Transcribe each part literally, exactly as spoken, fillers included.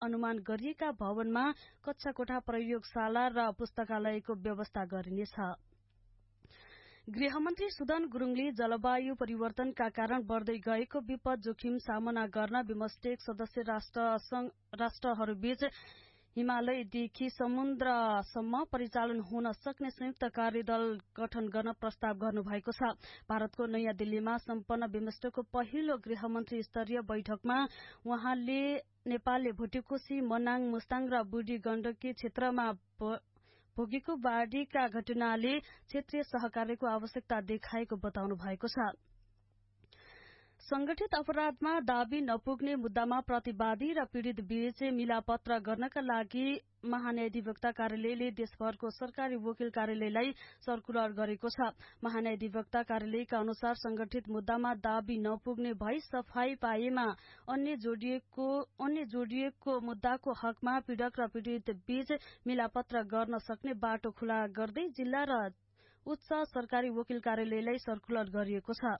अनुमान गरिएका भवनमा कक्षा कोठा, प्रयोगशाला र पुस्तकालयको व्यवस्था गरिनेछ। गृहमन्त्री सुदन गुरुङले जलवायु परिवर्तनका कारण बढ़दै गएको विपद जोखिम सामना गर्न बिमस्टेक सदस्य राष्ट्रहरूबीच हिमालयदेखि समुद्रसम्म परिचालन हुन सक्ने संयुक्त कार्यदल गठन गर्न प्रस्ताव गर्नुभएको छ। भारतको नयाँ दिल्लीमा सम्पन्न बिमस्टेकको पहिलो गृहमन्त्री स्तरीय बैठकमा उहाँले नेपालले भुटेकोशी, मनाङ, मुस्ताङ र बुढी गण्डकी क्षेत्रमा भोगेको बाढ़ीका घटनाले क्षेत्रीय सहकार्यको आवश्यकता देखाएको बताउनु भएको छ। संगठित अपराधमा दाबी नपुग्ने मुद्दामा प्रतिवादी र पीड़ित बीच मिलापत्र गर्नका लागि महान्यायाधिवक्ता कार्यालयले देशभरको सरकारी वकिल कार्यालयलाई सर्कुलर गरेको छ। महान्यायाधिवक्ता कार्यालयका अनुसार संगठित मुद्दामा दाबी नपुग्ने भई सफाई पाएमा अन्य जोडिएको अन्य जोडिएको मुद्दाको हकमा पीड़क र पीड़ित बीच मिलापत्र गर्न सक्ने बाटो खुला गर्दै जिल्ला र उच्च सरकारी वकिल कार्यालयलाई सर्कुलर गरिएको छ।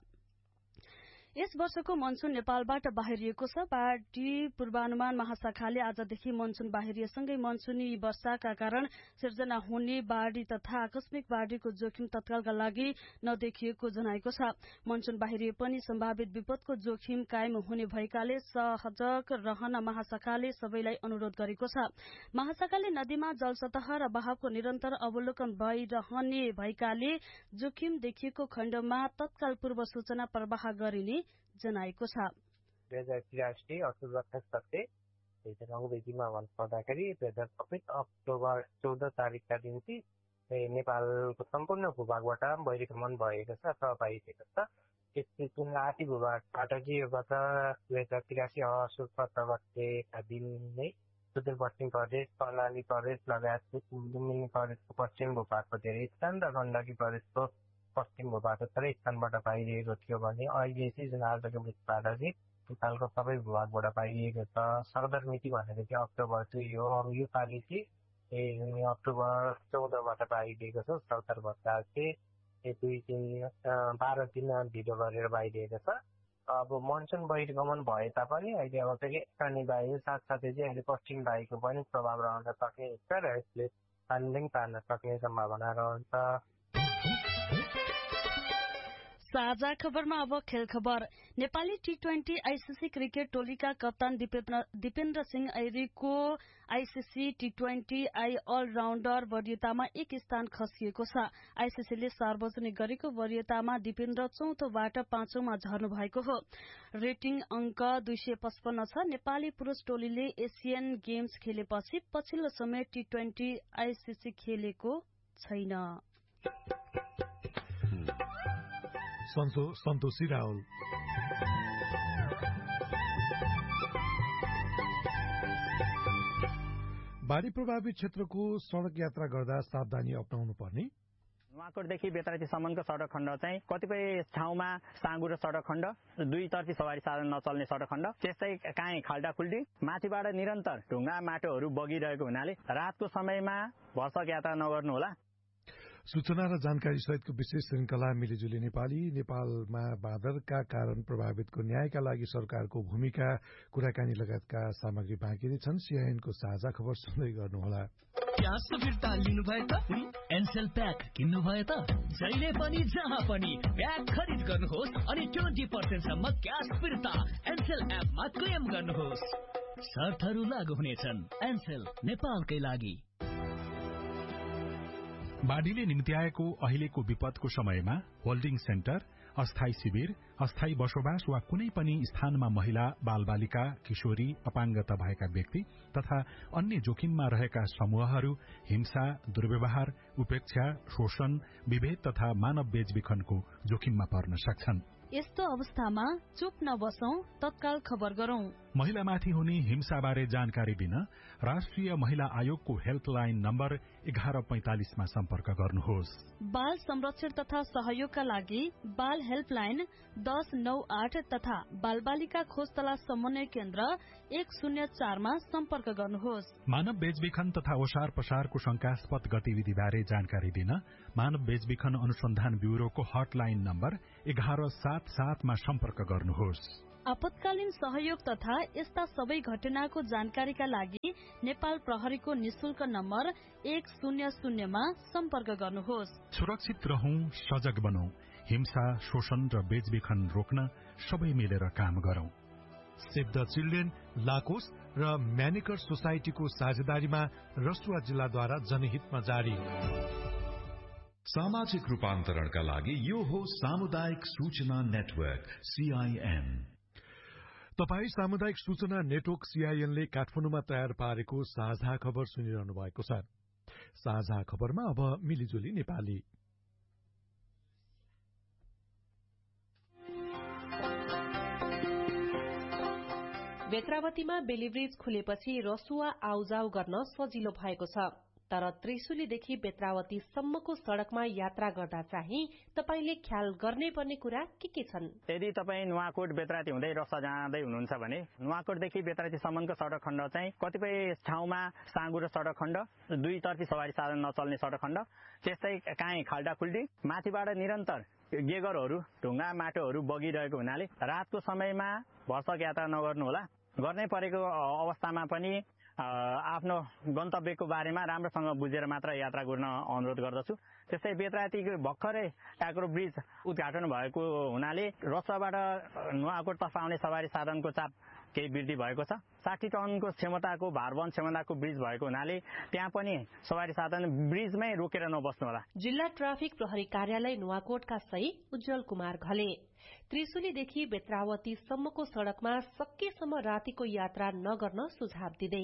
यस वर्षको मनसून नेपालबाट बाहिरिएको छ। बाढ़ी पूर्वानुमान महाशाखाले आजदेखि मनसून बाहिरिएसँगै मनसूनी वर्षाका कारण सिर्जना हुने बाढ़ी तथा आकस्मिक बाढ़ीको जोखिम तत्कालका लागि नदेखिएको जनाएको छ। मनसून बाहिरिए पनि सम्भावित विपदको जोखिम कायम हुने भएकाले सजग रहन महाशाखाले सबैलाई अनुरोध गरेको छ। महाशाखाले नदीमा जलसतह र बहावको निरन्तर अवलोकन भइरहने भएकाले जोखिम देखिएको खण्डमा तत्काल पूर्व सूचना प्रवाह गरिने जनाएको छ। दुई हजार त्रियासी अक्टोबर अठाइस गते अंग्रेजीमा भन्नुपर्दाखेरि दुई हजार छब्बिस अक्टोबर चौध तारिकका दिन नेपालको सम्पूर्ण भूभागबाट बहिर्गमन भएको छ अथवा बाहिरिएको छ। त्यसपछि आदि भूभागबाट चाहिँ यो गत दुई हजार त्रियासी असोज सत्र गतेका दिन नै सुदूरपश्चिम प्रदेश, कर्णाली प्रदेश लगायत लुम्बिनी प्रदेशको पश्चिम भूभागको धेरै स्थान र गण्डकी प्रदेशको पश्चिम भूभागको थोरै स्थानबाट बाहिरिएको थियो भने अहिले चाहिँ जुन आजको मितिबाट चाहिँ नेपालको सबै भूभागबाट बाहिरिएको छ। सरदर मिति भनेको चाहिँ अक्टोबर दुई हो। अब यो पालि चाहिँ अक्टोबर चौधबाट बाहिरिएको छ। सरदर भन्दा चाहिँ दुई दिन बाह्र दिन ढिलो गरेर बाहिरिएको छ। अब मनसुन बहिर्गमन भए तापनि अहिले अब फेरि पानी वायु साथसाथै चाहिँ अहिले पश्चिम वायुको पनि प्रभाव रहन सक्ने हुन्छ र यसले पानी पार्न सक्ने सम्भावना रहन्छ। साझा खबरमा अब खेल खबर। Nepali T twenty ICC cricket टोलीका कप्तान Dipendra Singh ऐरीको ICC T twenty I अलराउण्डर वरियतामा एक स्थान खसिएको छ। आईसीसीले सार्वजनिक गरेको वरियतामा दिपेन्द्र चौथोबाट पाँचौंमा झर्नु भएको हो। रेटिङ अंक दुई सय पचपन्न छ। नेपाली पुरूष टोलीले एसियन गेम्स खेलेपछि पछिल्लो समय टी ट्वेन्टी आईसीसी खेलेको छैन। सन्तोषी राहुल। बाढ़ी प्रभावित क्षेत्रको सड़क यात्रा गर्दा सावधानी अपनाउनु पर्ने। नुवाकोटदेखि बेतरतीसम्मको सड़क खण्ड चाहिँ कतिपय ठाउँमा साँगुरो सड़क खण्ड, दुईतर्फी सवारी साधन नचल्ने सड़क खण्ड, त्यस्तै काहीँ खाल्टा खुल्टी, माथिबाट निरन्तर ढुङ्गा माटोहरू बगिरहेको हुनाले रातको समयमा भरसक यात्रा नगर्नुहोला। सूचना र जानकारी सहितको विशेष श्रृंखला मिलिजुली नेपाली। नेपालमा बादरका कारण प्रभावितको न्यायका लागि सरकारको भूमिका, कुराकानी लगायतका सामग्री बाँकी नै छन्। सीआईएनको साझा खबर सुन्दै गर्नुहोला। क्यास फिर्ता लिनु भयो त एनसेल प्याक किन्नु भयो त जहिले पनि जहाँ पनि प्याक खरिद गर्नुहोस् अनि ट्वेन्टी पर्सेन्ट सम्म क्यास फिर्ता एनसेल एपमा क्लेम गर्नुहोस्। शर्तहरू लागू हुनेछन्। एनसेल नेपालकै लागि। बाढ़ीले निम्त्याएको अहिलेको विपदको समयमा होल्डिङ सेन्टर, अस्थायी शिविर, अस्थायी बसोबास वा कुनै पनि स्थानमा महिला, बालबालिका, किशोरी, अपाङ्गता भएका व्यक्ति तथा अन्य जोखिममा रहेका समूहहरू हिंसा, दुर्व्यवहार, उपेक्षा, शोषण, विभेद तथा मानव बेचबिखनको जोखिममा पर्न सक्छन्। यस्तो अवस्थामा चुप नबसौं, तत्काल खबर गरौं। महिलामाथि हुने हिंसाबारे जानकारी दिन राष्ट्रिय महिला आयोगको हेल्पलाइन नम्बर एघार पैंतालिसमा सम्पर्क गर्नुहोस्। बाल संरक्षण तथा सहयोगका लागि बाल हेल्पलाइन दस नौ आठ तथा बाल बालिका खोज तलास समन्वय केन्द्र एक शून्य चारमा सम्पर्क गर्नुहोस्। मानव बेचबिखन तथा ओसार पसारको शंकास्पद गतिविधिबारे जानकारी दिन मानव बेचबिखन अनुसन्धान ब्यूरोको हटलाइन नम्बर एघार सात सातमा सम्पर्क गर्नुहोस्। आपतकालीन सहयोग तथा यस्ता सबै घटनाको जानकारीका लागि नेपाल प्रहरीको निशुल्क नम्बर एक शून्य शून्यमा सम्पर्क गर्नुहोस्। सुरक्षित रहौं, सजग बनौं, हिंसा, शोषण र बेचबिखन रोक्न सबै मिलेर काम गरौं। सेभ द चिल्ड्रेन, लाकोस र म्यानेकर सोसाइटीको साझेदारीमा रसुवा जिल्लाद्वारा जनहितमा जारी। सामाजिक रूपान्तरणका लागि यो हो सामुदायिक सूचना नेटवर्क सीआईएन। तपाई सामुदायिक सूचना नेटवर्क सीआईएन ले काठमाडौँमा तयार पारेको साझा खबर सुनिरहनु भएको छ। साझा खबरमा अब मिलिजुली नेपाली। बेत्रावतीमा बेलीब्रिज खुलेपछि रसुवा आउजाउ गर्न सजिलो भएको छ, तर त्रिशुलीदेखि बेत्रावतीसम्मको सड़कमा यात्रा गर्दा चाहिँ तपाईले ख्याल गर्ने पर्ने कुरा के के छन्? यदि तपाईँ नुवाकोट बेत्रावती हुँदै रसुवा जाँदै हुनुहुन्छ भने नुवाकोटदेखि बेत्रावतीसम्मको सड़क खण्ड चाहिँ कतिपय ठाउँमा साँगुरो सड़क खण्ड, दुईतर्फी सवारी साधन नचल्ने सड़क खण्ड, त्यस्तै काहीँ खाल्टा खुल्टी, माथिबाट निरन्तर गेगरहरू, ढुङ्गा माटोहरू बगिरहेको हुनाले रातको समयमा भरसक यात्रा नगर्नुहोला। गर्नै परेको अवस्थामा पनि आफ्नो गन्तव्यको बारेमा राम्रोसँग बुझेर मात्र यात्रा गर्न अनुरोध गर्दछु। त्यस्तै बेत्रावतीको भर्खरै टाक्रो ब्रिज उद्घाटन भएको हुनाले रसुवाबाट नुवाकोटतर्फ आउने सवारी साधनको चाप केही वृद्धि भएको छ। साठी टनको क्षमताको भारवहन क्षमताको ब्रिज भएको हुनाले त्यहाँ पनि सवारी साधन ब्रिजमै रोकेर नबस्नु होला। जिल्ला ट्राफिक प्रहरी कार्यालय नुवाकोटका सही उज्जवल कुमार घले। त्रिशुलीदेखि बेत्रावतीसम्मको सड़कमा सकेसम्म रातिको यात्रा नगर्न सुझाव दिँदै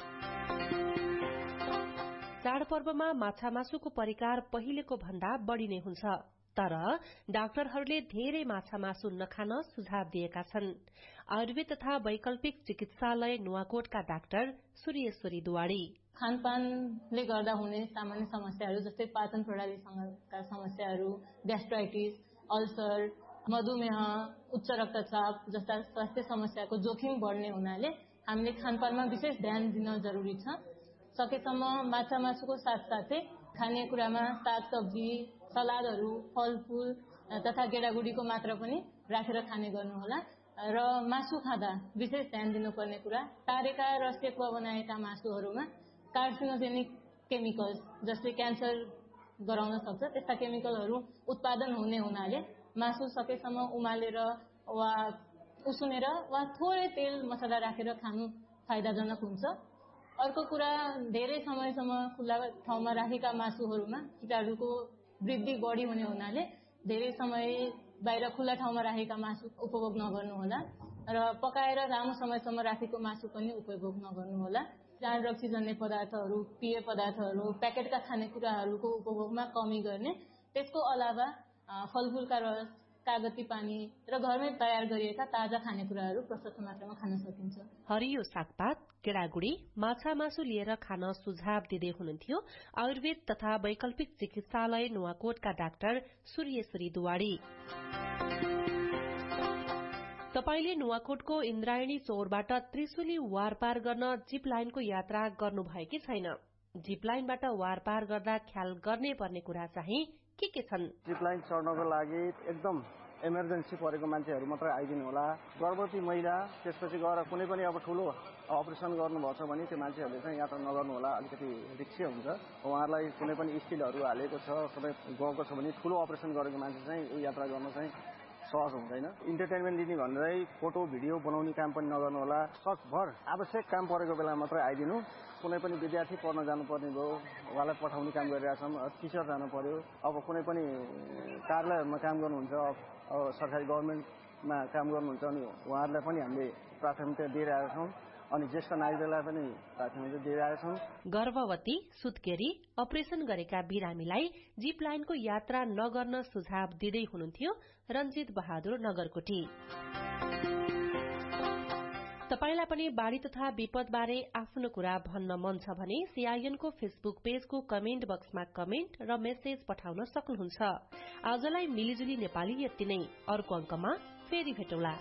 चाडपर्वमा माछा मासुको परिकार पहिलेको भन्दा बढ़ी नै हुन्छ, तर डाक्टरहरूले धेरै माछा मासु नखान सुझाव दिएका छन्। आयुर्वेद तथा वैकल्पिक चिकित्सालय नुवाकोटका डाक्टर सूर्येश्वरी दुवाडी खानपानले गर्दा हुने सामान्य समस्याहरू जस्तै पाचन प्रणालीसँगका समस्याहरू, ग्यास्ट्राइटिस, अल्सर, मधुमेह, उच्च रक्तचाप जस्ता स्वास्थ्य समस्याको जोखिम बढ्ने हुनाले हामीले खानपानमा विशेष ध्यान दिन जरुरी छ। सकेसम्म माछा मासुको साथसाथै खानेकुरामा सागसब्जी, सलादहरू, फलफूल तथा गेडागुडीको मात्रा पनि राखेर खाने गर्नुहोला। र मासु खाँदा विशेष ध्यान दिनुपर्ने कुरा तारेका र सेकुवा बनाएका मासुहरूमा कार्सिनोजेनिक केमिकल्स जस्तै क्यान्सर गराउन सक्छ, त्यस्ता केमिकलहरू उत्पादन हुने हुनाले मासु सकेसम्म उमालेर वा उसिनेर वा थोरै तेल मसला राखेर खानु फाइदाजनक हुन्छ। अर्को कुरा धेरै समयसम्म खुल्ला ठाउँमा राखेका मासुहरूमा कीटाणुको वृद्धि बढी हुने हुनाले धेरै समय बाहिर खुल्ला ठाउँमा राखेका मासु उपभोग नगर्नुहोला र पकाएर लामो समयसम्म राखेको मासु पनि उपभोग नगर्नुहोला। प्राण रक्षीजन्य पदार्थहरू, पेय पदार्थहरू, प्याकेटका खानेकुराहरूको उपभोगमा कमी गर्ने। त्यसको अलावा फलफूलका रस, कागती पानी र घरमै तयार गरिएका ताजा खानेकुराहरू प्रशस्त मात्रामा खान सकिन्छ। हरियो सागपात, गेडागुडी, माछा मासु लिएर खान सुझाव दिँदै हुनुहुन्थ्यो आयुर्वेद तथा वैकल्पिक चिकित्सालय नुवाकोटका डाक्टर सूर्येश्वरी दुवाडी। तपाईले नुवाकोटको इन्द्रायणी चौरबाट त्रिशुली वारपार गर्न जिप लाइनको यात्रा गर्नुभयो कि छैन? जिप लाइनबाट वारपार गर्दा ख्याल गर्ने पर्ने कुरा चाहिँ के के छन्? जिप लाइन चढ्नको लागि एकदम इमर्जेन्सी परेको मान्छेहरू मात्रै आइदिनु होला। गर्भवती महिला, त्यसपछि गएर कुनै पनि अब ठुलो अपरेसन गर्नुभएको छ भने त्यो मान्छेहरूले चाहिँ यात्रा नगर्नु होला, अलिकति रिस्की हुन्छ। उहाँहरूलाई कुनै पनि स्टिलहरू हालेको छ, सबै गएको छ भने ठुलो अपरेसन गरेको मान्छे चाहिँ यो यात्रा गर्न चाहिँ सहज हुँदैन। इन्टरटेनमेन्ट दिने भनेरै फोटो भिडियो बनाउने काम पनि नगर्नु होला। सकभर आवश्यक काम परेको बेला मात्रै आइदिनु। कुनै पनि विद्यार्थी पढ्न जानुपर्ने भयो, उहाँलाई पठाउने काम गरिरहेछौँ, टिचर जानु पर्यो, अब कुनै पनि कार्यालयहरूमा काम गर्नुहुन्छ, अब सरकारी गभर्मेन्टमा काम गर्नुहुन्छ अनि उहाँहरूलाई पनि हामीले प्राथमिकता दिइरहेका छौँ अनि ज्येष्ठ नागरिकलाई पनि प्राथमिकता दिइरहेका छौँ। गर्भवती, सुत्केरी, अपरेसन गरेका बिरामीलाई जिप लाइनको यात्रा नगर्न सुझाव दिँदै हुनुहुन्थ्यो रञ्जित बहादुर नगरकोटी। तपाईलाई पनि बाढ़ी तथा विपद बारे आफ्नो कुरा भन्न मन छ भने सीआईएनको फेसबुक पेजको कमेन्ट बक्समा कमेन्ट र मेसेज पठाउन सक्नुहुन्छ। आजलाई मिलिजुली नेपाली यति नै। अर्को अंकमा फेरि भेटौँला।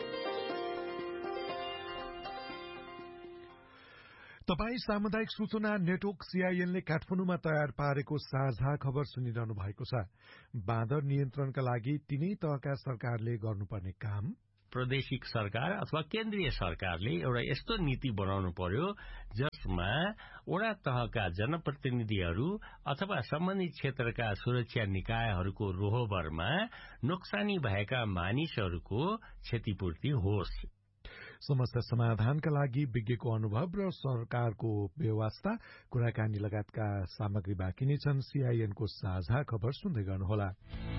तपाई सामुदायिक सूचना नेटवर्क सीआईएनले काठमाडौँमा तयार पारेको साझा खबर सुनिरहनु भएको छ। बाँदर नियन्त्रणका लागि तीनै तहका सरकारले गर्नुपर्ने काम, प्रादेशिक सरकार अथवा केन्द्रीय सरकारले एउटा यस्तो नीति बनाउनु पर्यो जसमा वडा तहका जनप्रतिनिधिहरू अथवा सम्बन्धित क्षेत्रका सुरक्षा निकायहरूको रोहबरमा नोक्सानी भएका मानिसहरूको क्षतिपूर्ति होस्। समस्या समाधानका लागि विज्ञको अनुभव र सरकारको व्यवस्था कुराकानी लगायतका सामग्री बाँकी नै छन्। सीआईएनको साझा खबर सुन्दै गर्नुहोला।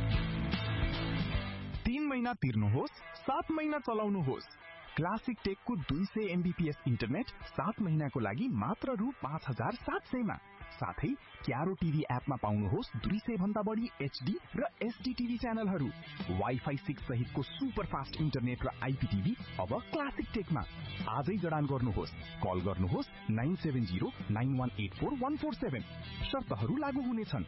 तीन महीना तिर्नुहोस्, सात महीना चलाउनुहोस्। क्लासिक टेकको दुई सय एमबीपीएस इन्टरनेट सात महीनाको लागि मात्र रु पाँच हजार सात सयमा। साथै क्यारो टिभी एपमा पाउनुहोस् दुई सय भन्दा बढी एचडी र एसडी टिभी च्यानलहरू। वाइफाई सिक्स सहितको सुपर फास्ट इन्टरनेट र आइपीटिभी अब क्लासिक टेकमा। आजै जडान गर्नुहोस्। कल गर्नुहोस् nine seven zero nine one eight four one four seven. शर्तहरू लागू हुनेछन्।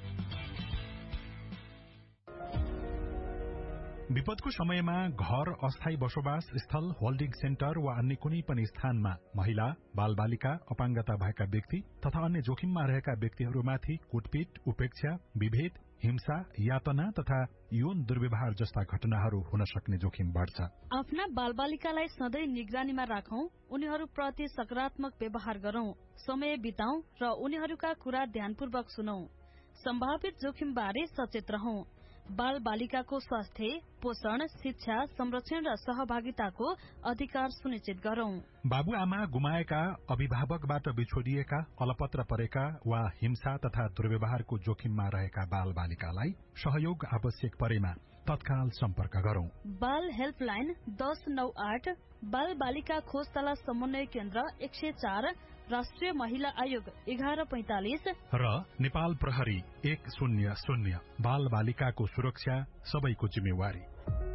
विपदको समयमा घर, अस्थायी बसोबास स्थल, होल्डिङ सेन्टर वा अन्य कुनै पनि स्थानमा महिला, बालबालिका, अपाङ्गता भएका व्यक्ति तथा अन्य जोखिममा रहेका व्यक्तिहरूमाथि कुटपिट, उपेक्षा, विभेद, हिंसा, यातना तथा यौन दुर्व्यवहार जस्ता घटनाहरू हुन सक्ने जोखिम बढ़छ। आफ्ना बालबालिकालाई सधैँ निगरानीमा राखौं, उनीहरूप्रति सकारात्मक व्यवहार गरौं, समय बिताउँ र उनीहरूका कुरा ध्यानपूर्वक सुनौं। सम्भावित जोखिम बारे सचेत रहौं। बाल बालिकाको स्वास्थ्य, पोषण, शिक्षा, संरक्षण र सहभागिताको अधिकार सुनिश्चित गरौं। बाबुआमा गुमाएका, अभिभावकबाट बिछोडिएका, अलपत्र परेका वा हिंसा तथा दुर्व्यवहारको जोखिममा रहेका बाल बालिकालाई सहयोग आवश्यक परेमा तत्काल सम्पर्क गरौं। बाल हेल्पलाइन दस नौ आठ, बाल बालिका खोज तला समन्वय केन्द्र एक सय चार, राष्ट्रिय महिला आयोग एघार पैंतालिस र नेपाल प्रहरी एक शून्य शून्य। बाल बालिकाको सुरक्षा सबैको जिम्मेवारी।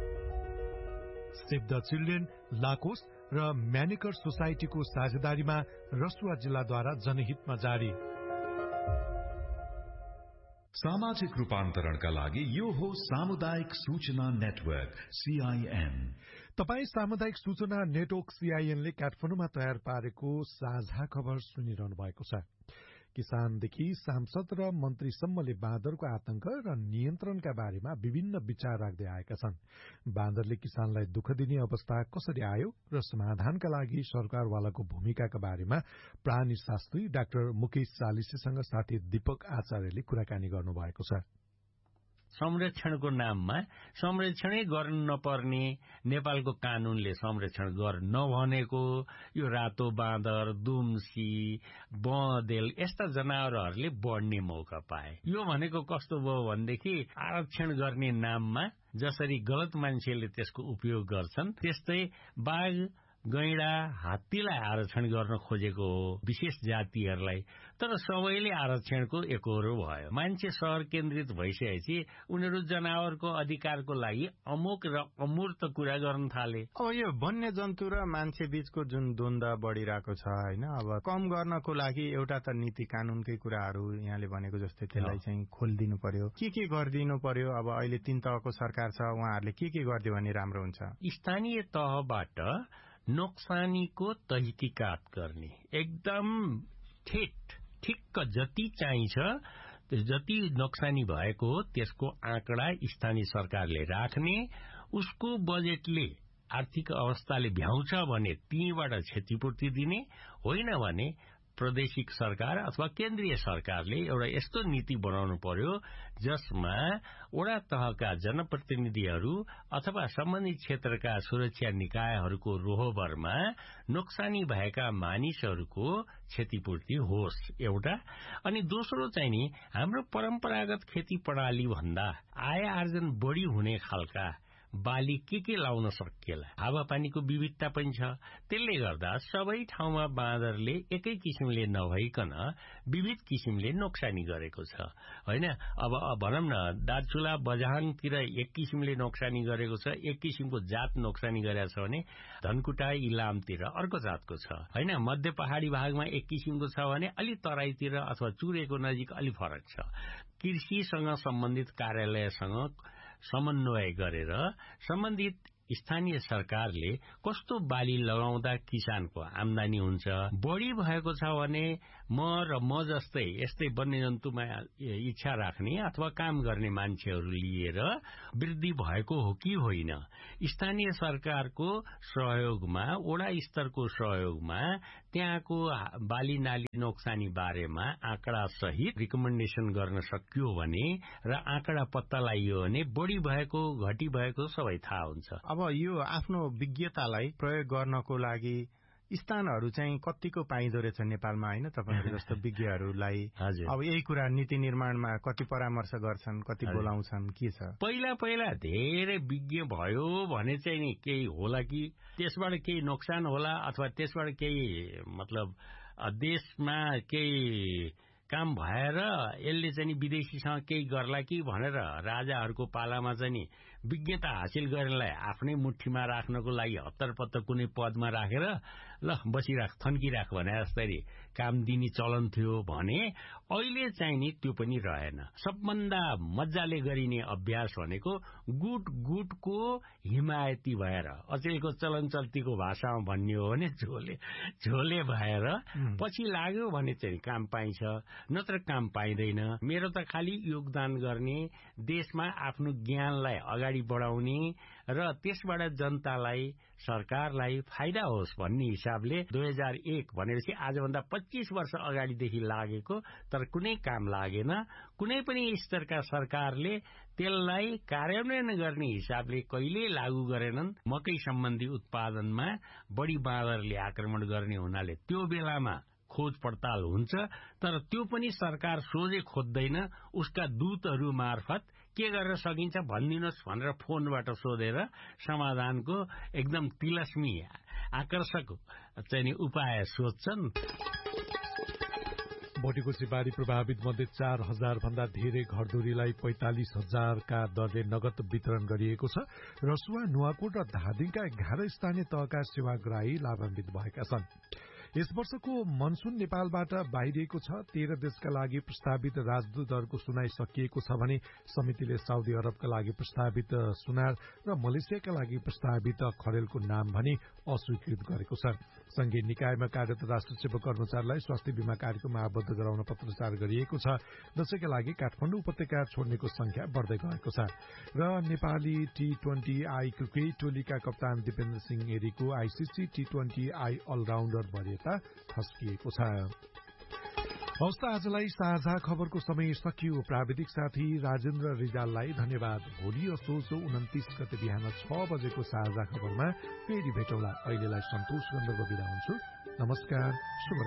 सेभ द चिल्ड्रेन, लाकोस र म्यानेकर सोसाइटीको साझेदारीमा रसुवा जिल्लाद्वारा जनहितमा जारी। सामाजिक रूपान्तरणका लागि यो हो सामुदायिक सूचना नेटवर्क सीआईएन। तपाई सामुदायिक सूचना नेटवर्क सीआईएनले काठमाडौँमा तयार पारेको साझा खबर सुनिरहनु भएको छ। किसानदेखि सांसद र मन्त्रीसम्मले बाँदरको आतंक र नियन्त्रणका बारेमा विभिन्न विचार राख्दै आएका छन्। बाँदरले किसानलाई दुःख दिने अवस्था कसरी आयो र समाधानका लागि सरकारवालाको भूमिकाका बारेमा प्राणी शास्त्री डाक्टर मुकेश चालिसेसँग साथी दीपक आचार्यले कुराकानी गर्नुभएको छ। संरक्षणको नाममा संरक्षणै गर्नु नपर्ने नेपालको कानूनले संरक्षण गर्न नभनेको यो रातो बाँदर, दुम्सी, बँदेल यस्ता जनावरहरूले बढ्ने मौका पाए। यो भनेको कस्तो भयो भनेदेखि आरक्षण गर्ने नाममा जसरी गलत मान्छेले त्यसको उपयोग गर्छन् त्यस्तै बाघ, गैंडा, हात्तीलाई आरक्षण गर्न खोजेको हो, विशेष जातिहरूलाई। तर सबैले आरक्षणको एकहोरो भयो। मान्छे शहर केन्द्रित भइसकेपछि उनीहरू जनावरको अधिकारको लागि अमोक र अमूर्त कुरा गर्न थाले। अब यो वन्य जन्तु र मान्छे बीचको जुन द्वन्द बढ़िरहेको छ हैन, अब कम गर्नको लागि एउटा त नीति कानूनकै कुराहरू यहाँले भनेको जस्तै त्यसलाई चाहिँ खोलिदिनु पर्यो। के के गरिदिनु पर्यो? अब अहिले तीन तहको सरकार छ, उहाँहरूले के के गरिदियो भने राम्रो हुन्छ? स्थानीय तहबाट नोक्सानीको तहकीकात गर्ने, एकदम ठेट ठिक्क जति चाहिन्छ जति नोक्सानी भएको हो त्यसको आँकडा स्थानीय सरकारले राख्ने, उसको बजेटले आर्थिक अवस्थाले भ्याउँछ भने तीबाट क्षतिपूर्ति दिने, होइन भने प्रादेशिक सरकार अथवा केन्द्रीय सरकारले एउटा यस्तो नीति बनाउनु पर्यो जसमा वडा तहका जनप्रतिनिधिहरू अथवा सम्बन्धित क्षेत्रका सुरक्षा निकायहरूको रोहबरमा नोक्सानी भएका मानिसहरूको क्षतिपूर्ति होस् एउटा। अनि दोस्रो चाहिँ नि हाम्रो परम्परागत खेती प्रणाली भन्दा आय आर्जन बढ़ी हुने खालका बाली के के लाउन सकिएला। हावापानीको विविधता पनि छ, त्यसले गर्दा सबै ठाउँमा बाँदरले एकै किसिमले नभइकन विविध किसिमले नोक्सानी गरेको छ हैन। अब भनौं न दार्चुला बझाङतिर एक किसिमले नोक्सानी गरेको छ, एक किसिमको जात नोक्सानी गरेको छ भने धनकुटा इलामतिर अर्को जातको छ हैन। मध्य पहाडी भागमा एक किसिमको छ भने अलि तराईतिर अथवा चुरेको नजिक अलि फरक छ। कृषिसँग सम्बन्धित कार्यालयसँग समन्वय गरेर सम्बन्धित स्थानीय सरकारले कस्तो बाली लगाउँदा किसानको आमदानी हुन्छ, बढी भएको छ भने म र म जस्तै यस्तै वन्यजन्तुमा इच्छा राख्ने अथवा काम गर्ने मान्छेहरू लिएर वृद्धि भएको हो कि होइन। स्थानीय सरकारको सहयोगमा, वडा स्तरको सहयोगमा त्यहाँको बाली नाली नोक्सानी बारेमा आँकडा सहित रिकमेन्डेसन गर्न सकियो भने र आँकडा पत्ता लगाइयो भने बढी भएको घटी भएको सबै थाहा हुन्छ। अब यो आफ्नो विज्ञतालाई प्रयोग गर्नको लागि स्थानहरू चाहिँ कतिको पाइँदो रहेछ नेपालमा, होइन? तपाईँहरू जस्तो विज्ञहरूलाई अब यही कुरा नीति निर्माणमा कति परामर्श गर्छन्, कति बोलाउँछन्, के छ? पहिला पहिला धेरै विज्ञ भयो भने चाहिँ नि केही होला कि त्यसबाट केही नोक्सान होला अथवा त्यसबाट केही मतलब देशमा केही काम भएर यसले चाहिँ विदेशीसँग केही गर्ला कि भनेर राजाहरूको पालामा चाहिँ नि विज्ञता हासिल गर्नलाई आफ्नै मुठीमा राख्नको लागि हत्तर पत्तर कुनै पदमा राखेर ल बसिराख थन्किराख भने जस्तै काम दिने चलन थियो भने अहिले चाहिँ नि त्यो पनि रहेन। सबभन्दा मजाले गरिने अभ्यास भनेको गुट गुटको हिमायती भएर, अचेलको चलन चल्तीको भाषामा भन्ने हो भने झोले झोले भएर पछि लाग्यो भने चाहिँ काम पाइन्छ, नत्र काम पाइँदैन। मेरो त खालि योगदान गर्ने, देशमा आफ्नो ज्ञानलाई अगाडि बढाउने र त्यसबाट जनतालाई सरकारलाई फाइदा होस् भन्ने हिसाबले दुई हजार एक भनेपछि आजभन्दा पच्चीस वर्ष अगाडिदेखि लागेको तर कुनै काम लागेन। कुनै पनि स्तरका सरकारले त्यसलाई कार्यान्वयन गर्ने हिसाबले कहिले लागू गरेनन्। मकै सम्बन्धी उत्पादनमा बढी बाँदरले आक्रमण गर्ने हुनाले त्यो बेलामा खोज पडताल हुन्छ, तर त्यो पनि सरकार सोझै खोज्दैन, उसका दूतहरू मार्फत के गर्न सकिन्छ भनिदिनुहोस् भनेर फोनबाट सोधेर समाधानको एकदम तिलस्मी आकर्षक चाहिँ उपाय सोध्छन्। भोटिकोशी बाढी प्रभावित मध्ये चार हजार भन्दा धेरै घरधुरीलाई पैंतालिस हजारका दरले नगद वितरण गरिएको छ। रसुवा, नुवाकोट र धादिङका एघार स्थानीय तहका सेवाग्राही लाभान्वित भएका छन्। यस वर्षको मनसून नेपालबाट बाहिरिएको छ। तेह्र देशका लागि प्रस्तावित राजदूतहरूको सुनाई सकिएको छ भने समितिले साउदी अरबका लागि प्रस्तावित सुनार र मलेसियाका लागि प्रस्तावित खरेलको नाम भने अस्वीकृत गरेको छ। संघीय निकायमा कार्यरत राष्ट्र सेवक कर्मचारीलाई स्वास्थ्य बीमा कार्यक्रममा आबद्ध गराउन पत्राचार गरिएको छ। दशैंका लागि काठमाडौँ उपत्यका छोड्नेको संख्या बढ्दै गएको छ। र Nepali T twenty I cricket टोलीका कप्तान Dipendra Singh एरीको ICC T twenty I अलराउण्डर वरियता खस्किएको छ। हवस् त आजलाई साझा खबरको समय सकियो। प्राविधिक साथी राजेन्द्र रिजाललाई धन्यवाद। भोलि असोज उन्तिस गते बिहान छ बजेको साझा खबरमा फेरि भेटौँला। अहिलेलाई सन्तोष गन्धर्व बिदा हुन्छु। नमस्कार, शुभ